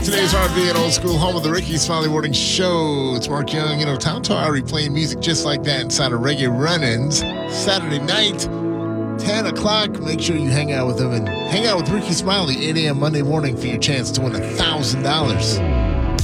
Today's R&B and old school home of the Ricky Smiley Morning Show. It's Mark Young. You know, Tom Tawari playing music just like that inside of Reggae Run-Ins. Saturday night, 10 o'clock. Make sure you hang out with him and hang out with Ricky Smiley 8 a.m. Monday morning for your chance to win $1,000.